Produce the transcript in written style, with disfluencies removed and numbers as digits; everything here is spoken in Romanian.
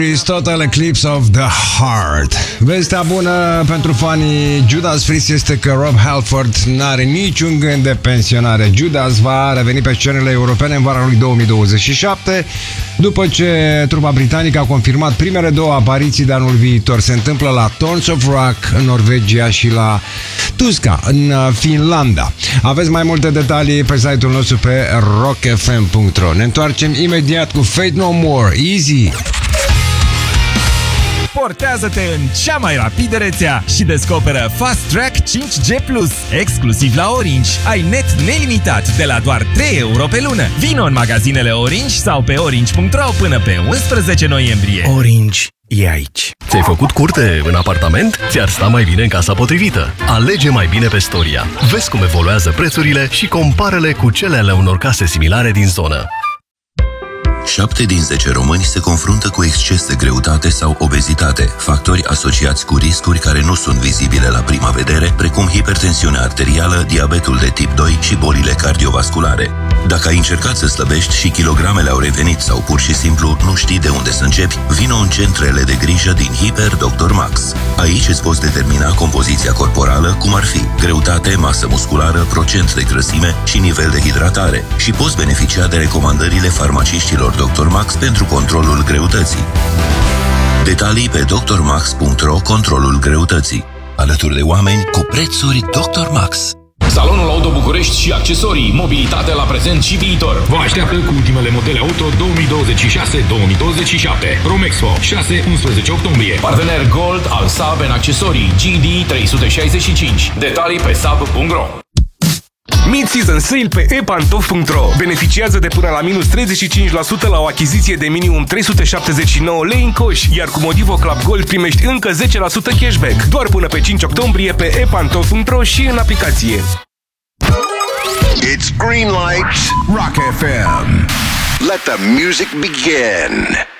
Total Eclipse of the Heart. Vestea bună pentru fanii Judas Priest este că Rob Halford n-are niciun gând de pensionare. Judas va reveni pe scenele europene în vara lui 2027, după ce trupa britanică a confirmat primele două apariții de anul viitor. Se întâmplă la Thorns of Rock în Norvegia și la Tuska în Finlanda. Aveți mai multe detalii pe site-ul nostru pe rockfm.ro. Ne întoarcem imediat cu Fate No More, Easy. Portează-te în cea mai rapidă rețea și descoperă Fast Track 5G+, exclusiv la Orange. Ai net nelimitat de la doar 3 euro pe lună. Vino în magazinele Orange sau pe orange.ro până pe 11 noiembrie. Orange e aici. Ți-ai făcut curte în apartament? Ți-ar sta mai bine în casa potrivită. Alege mai bine pe Storia. Vezi cum evoluează prețurile și compară-le cu cele ale unor case similare din zonă. 7 din 10 români se confruntă cu exces de greutate sau obezitate, factori asociați cu riscuri care nu sunt vizibile la prima vedere, precum hipertensiunea arterială, diabetul de tip 2 și bolile cardiovasculare. Dacă ai încercat să slăbești și kilogramele au revenit sau pur și simplu nu știi de unde să începi, vino în centrele de grijă din Hiper Dr. Max. Aici îți poți determina compoziția corporală, cum ar fi greutate, masă musculară, procent de grăsime și nivel de hidratare, și poți beneficia de recomandările farmaciștilor Dr. Max pentru controlul greutății. Detalii pe drmax.ro. Controlul greutății. Alături de oameni cu prețuri Dr. Max. Salonul Auto București și accesorii, mobilitate la prezent și viitor. Vă așteaptă cu ultimele modele auto 2026-2027. Romexpo, 6-11 octombrie. Partener Gold al Saab în accesorii GD 365. Detalii pe saab.ro. Mid-season sale pe epantof.ro. Beneficiază de până la minus 35% la o achiziție de minimum 379 lei în coș, iar cu Modivo Club Gold primești încă 10% cashback. Doar până pe 5 octombrie pe epantof.ro și în aplicație. It's green light. Rock FM. Let the music begin.